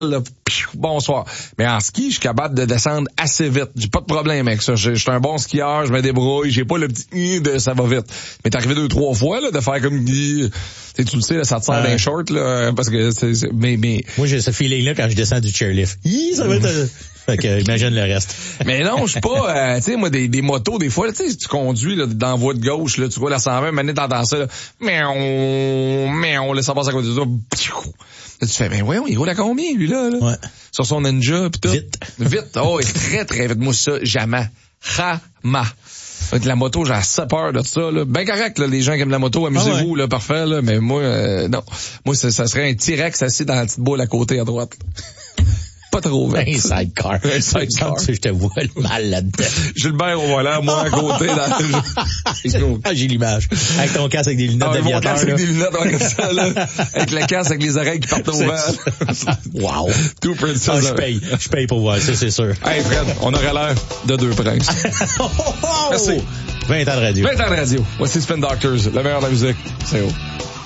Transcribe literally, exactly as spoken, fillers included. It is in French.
là, bonsoir. Mais en ski, je suis capable de descendre assez vite. J'ai pas de problème avec ça. Je suis un bon skieur, je me débrouille, j'ai pas le petit de ça va vite. Mais t'es arrivé deux, trois fois, là, de faire comme Guy. Tu le sais, là, ça te sert euh... d'un short, là, parce que c'est, c'est mais, mais. Moi, j'ai ce feeling-là quand je descends du chairlift. Hi, ça va être, fait que, imagine le reste. Mais non, je suis pas, euh, tu sais, moi, des, des motos, des fois, tu sais, tu conduis, là, dans la voie de gauche, là, tu vois la cent vingt, maintenant, t'entends ça, là, mais on, mais on laisse passer à côté de ça. Là, tu fais, ben, voyons, il roule à combien, lui, là, là? Ouais. Sur son Ninja, pis tout. Vite. Vite. Oh, il est très, très vite. Moi, ça, jamais. Jamais. Avec la moto, j'ai assez peur de ça, là. Ben correct, là, les gens qui aiment la moto, amusez-vous, ah ouais. là, parfait, là. Mais moi, euh, non. Moi, ça, ça serait un T-Rex assis dans la petite boule à côté, à droite. Pas trop vite. Un sidecar. Un sidecar. Je te vois le mal là-dedans. Gilbert au volant, moi à côté. Dans... ah, j'ai l'image. Avec ton casque avec des lunettes ah, d'aviateur. Mon casque avec des lunettes, ouais, comme ça, là. Avec le casque avec les oreilles qui partent au vent. Wow. Two Princess. Ah, je paye. Je paye pour voir ça, c'est sûr. Hey, Fred, on aurait l'air de deux princes. Merci. vingt ans de radio. vingt ans de radio. Voici Spin Doctors, le meilleur de la musique. C'est haut.